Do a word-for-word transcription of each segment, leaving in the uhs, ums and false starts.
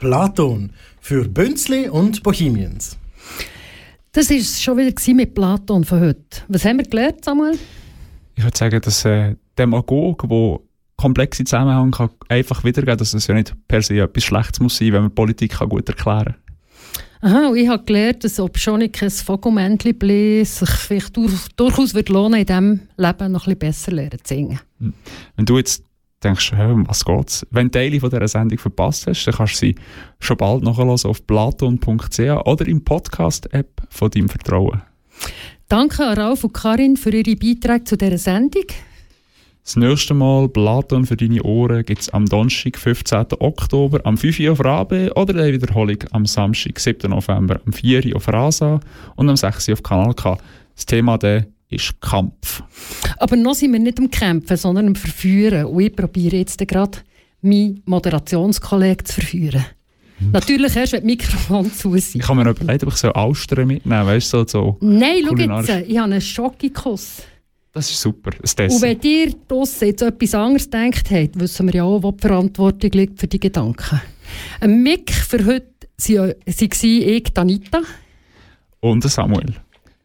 Platon für Bünzli und Bohemians. Das war es schon wieder mit Platon von heute. Was haben wir gelernt, Samuel? Ich würde sagen, dass äh, Demagog, der komplexe Zusammenhänge kann einfach wiedergeben, dass es ja nicht per se etwas Schlechtes muss sein, wenn man Politik kann gut erklären kann. Aha, und ich habe gelernt, dass ob schon nicht ein Vogelmännchen bläst, sich vielleicht durch, durchaus wird lohnen, in diesem Leben noch ein bisschen besser lernen zu singen. Wenn du jetzt denkst, hey, um was geht's? Wenn du Teile von dieser Sendung verpasst hast, dann kannst du sie schon bald nachhören auf platon punkt c h oder im Podcast-App von deinem Vertrauen. Danke an Ralf und Karin für ihre Beiträge zu dieser Sendung. Das nächste Mal Platon für deine Ohren gibt es am Donnerstag, fünfzehnten Oktober, am fünf Uhr auf Rabe oder eine Wiederholung am Samstag, siebten November, am vier Uhr auf Rasa und am sechs Uhr auf Kanal K. Das Thema der ist Kampf. Aber noch sind wir nicht am Kämpfen, sondern am Verführen. Und ich probiere jetzt gerade, meinen Moderationskollegen zu verführen. Hm. Natürlich erst, wenn das Mikrofon zu ist. Ich kann mir noch überlegen, ob ich so Austern mitnehmen weißt du, so Nein, schau jetzt, ich habe einen Schokokuss. Das ist super, ein Dessert. Und wenn ihr draussen jetzt etwas anderes gedacht habt, wissen wir ja auch, wo die Verantwortung liegt für die Gedanken. Ein Mick für heute waren ich, Anita. Und Samuel.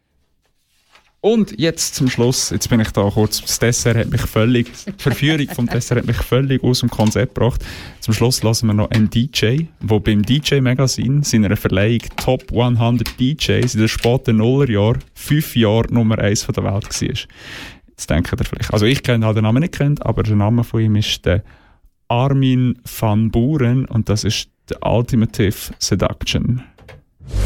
Und jetzt zum Schluss, jetzt bin ich da kurz, das Dessert hat mich völlig, die Verführung vom Dessert hat mich völlig aus dem Konzept gebracht. Zum Schluss lassen wir noch einen D J, der beim D J Magazine, seiner Verleihung Top hundert D Js in den späten Nullerjahren fünf Jahre Nummer eins der Welt war. Jetzt denkt ihr vielleicht, also ich kenne den Namen nicht, kennt, aber der Name von ihm ist der Armin van Buuren und das ist The Ultimative Seduction.